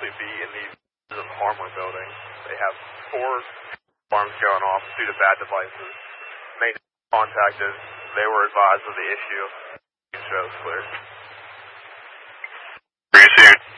actually be in the Harmon building. They have 4 alarms going off due to bad devices. Maintenance contacted. They were advised of the issue. Show's clear. Pretty soon.